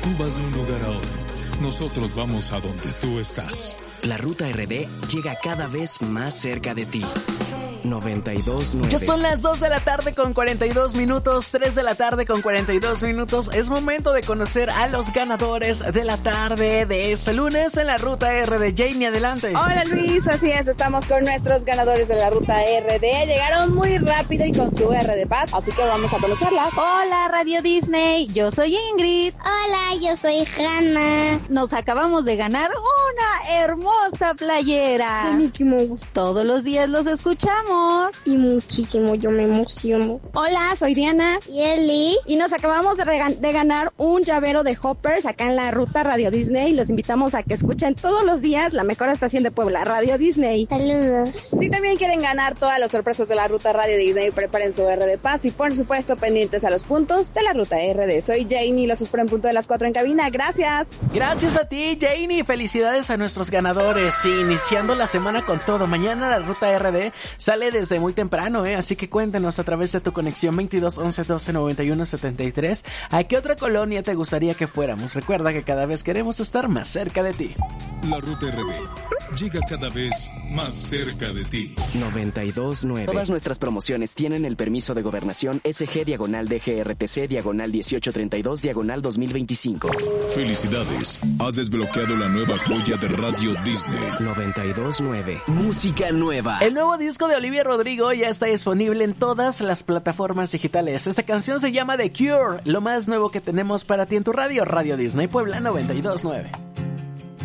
Tú vas de un lugar a otro. Nosotros vamos a donde tú estás. La Ruta RD llega cada vez más cerca de ti. 92.9. Ya son las 2 de la tarde con 42 minutos, 3 de la tarde con 42 minutos. Es momento de conocer a los ganadores de la tarde de este lunes en la Ruta RD. Janie, adelante. Hola Luis, así es, estamos con nuestros ganadores de la Ruta RD. Llegaron muy rápido y con su R de paz, así que vamos a conocerlas. Hola Radio Disney, yo soy Ingrid. Hola, yo soy Hannah. Nos acabamos de ganar una hermosa playera. De Mickey Mouse. Todos los días los escuchamos. Y muchísimo, yo me emociono. Hola, soy Diana. Y Eli. Y nos acabamos de ganar un llavero de Hoppers acá en la Ruta Radio Disney. Los invitamos a que escuchen todos los días la mejor estación de Puebla, Radio Disney. Saludos. Si también quieren ganar todas las sorpresas de la Ruta Radio Disney, preparen su R de paz y por supuesto pendientes a los puntos de la Ruta RD. Soy Janie, los espero en punto de las 4 en cabina. Gracias. Gracias a ti, Janie. Felicidades a nuestros ganadores. Sí, iniciando la semana con todo. Mañana la Ruta RD sale desde muy temprano, así que cuéntanos a través de tu conexión 22 11 12 91 73 a qué otra colonia te gustaría que fuéramos. Recuerda que cada vez queremos estar más cerca de ti. La Ruta RD llega cada vez más cerca de ti. 92.9. Todas nuestras promociones tienen el permiso de gobernación SG-DGRTC/1832/2025. Felicidades, has desbloqueado la nueva joya de Radio Disney. 92.9. Música nueva. El nuevo disco de Olivia Rodrigo ya está disponible en todas las plataformas digitales. Esta canción se llama The Cure, lo más nuevo que tenemos para ti en tu radio, Radio Disney Puebla 92.9.